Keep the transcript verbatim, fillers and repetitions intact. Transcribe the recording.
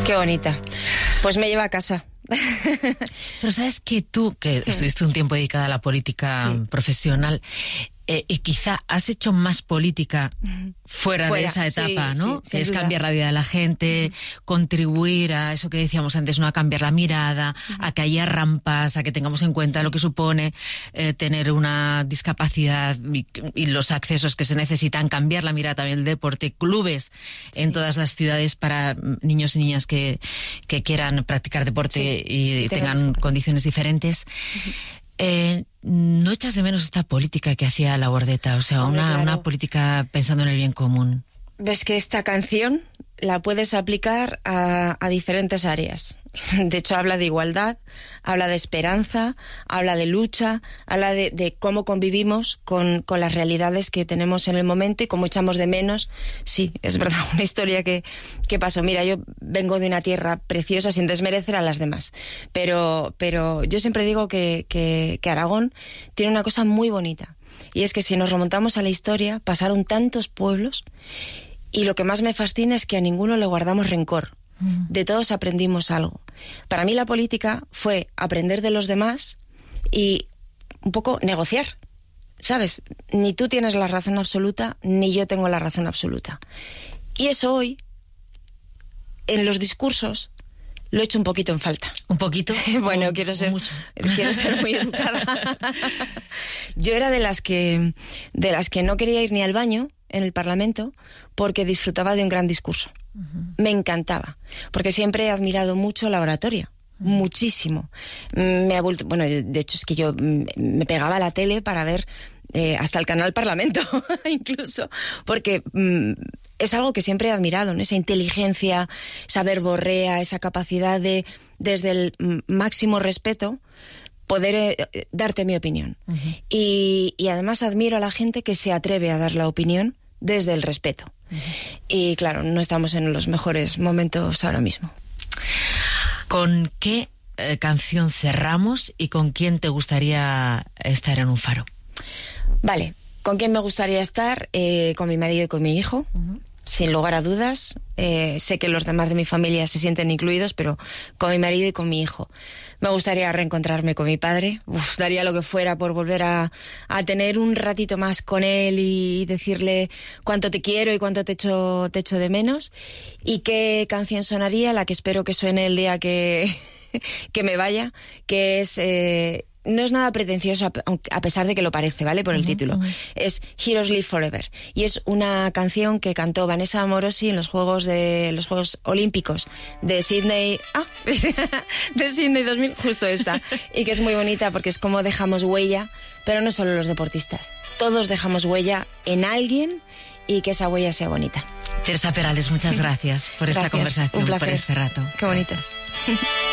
Qué bonita. Pues me lleva a casa. Pero sabes que tú, que estuviste un tiempo dedicada a la política sí. profesional, eh, y quizá has hecho más política fuera, fuera. de esa etapa, sí, ¿no? Sí, que es duda. cambiar la vida de la gente, uh-huh. contribuir a eso que decíamos antes, ¿no? A cambiar la mirada, uh-huh. a que haya rampas, a que tengamos en cuenta sí. lo que supone eh, tener una discapacidad y, y los accesos que se necesitan, cambiar la mirada también del deporte, clubes sí. en todas las ciudades para niños y niñas que, que quieran practicar deporte sí. y, y tengan condiciones diferentes. Uh-huh. Eh, ¿No echas de menos esta política que hacía la Bordeta? O sea, Hombre, una, claro. una política pensando en el bien común. Ves que esta canción la puedes aplicar a, a diferentes áreas. De hecho, habla de igualdad, habla de esperanza, habla de lucha, habla de, de cómo convivimos con, con las realidades que tenemos en el momento y cómo echamos de menos. Sí, es verdad, una historia que, que pasó. Mira, yo vengo de una tierra preciosa sin desmerecer a las demás, pero, pero yo siempre digo que, que, que Aragón tiene una cosa muy bonita, y es que si nos remontamos a la historia, pasaron tantos pueblos, y lo que más me fascina es que a ninguno le guardamos rencor. De todos aprendimos algo. Para mí la política fue aprender de los demás y un poco negociar, ¿sabes? Ni tú tienes la razón absoluta, ni yo tengo la razón absoluta. Y eso hoy, en los discursos, lo he hecho un poquito en falta. ¿Un poquito? Sí, bueno, quiero ser, mucho. quiero ser muy educada. Yo era de las que, de las que no quería ir ni al baño en el Parlamento porque disfrutaba de un gran discurso. Uh-huh. Me encantaba, porque siempre he admirado mucho la oratoria, uh-huh. muchísimo. Me ha vuelto, bueno, de hecho es que yo me pegaba a la tele para ver eh, hasta el canal Parlamento, incluso, porque mm, es algo que siempre he admirado, ¿no? Esa inteligencia, esa verborrea, esa capacidad de, desde el máximo respeto, poder eh, darte mi opinión. Uh-huh. Y, y además admiro a la gente que se atreve a dar la opinión desde el respeto. Uh-huh. Y claro, no estamos en los mejores momentos ahora mismo. ¿Con qué eh, canción cerramos y con quién te gustaría estar en un faro? Vale, ¿con quién me gustaría estar? Eh, con mi marido y con mi hijo. Uh-huh. Sin lugar a dudas. Eh, sé que los demás de mi familia se sienten incluidos, pero con mi marido y con mi hijo. Me gustaría reencontrarme con mi padre. Uf, daría lo que fuera por volver a, a tener un ratito más con él y decirle cuánto te quiero y cuánto te echo, te echo de menos. Y qué canción sonaría, la que espero que suene el día que, que me vaya, que es... Eh, no es nada pretencioso, a pesar de que lo parece, ¿vale? Por el uh-huh, título. Uh-huh. Es Heroes Live Forever. Y es una canción que cantó Vanessa Amorosi en los Juegos de los Juegos Olímpicos de Sydney... Ah, de Sydney dos mil, justo esta. Y que es muy bonita porque es como dejamos huella, pero no solo los deportistas. Todos dejamos huella en alguien y que esa huella sea bonita. Teresa Perales, muchas gracias por gracias. esta conversación, Un placer. por este rato. Qué bonitas.